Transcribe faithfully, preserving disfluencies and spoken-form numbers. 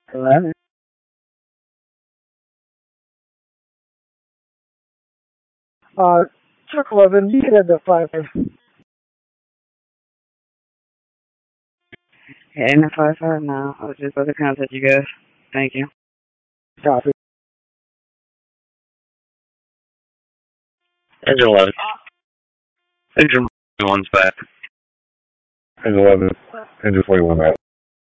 Hello? Uh, Chuck eleven, you can have the five. Heading to five five now. I was just about to contact you guys. Thank you. Copy. Engine eleven. Engine twenty-one's back. Engine eleven. Engine twenty-one back.